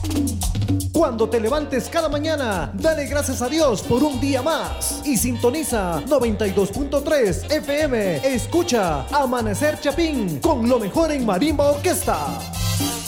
Cuando te levantes cada mañana, dale gracias a Dios por un día más y sintoniza 92.3 FM. Escucha Amanecer Chapín con lo mejor en Marimba Orquesta.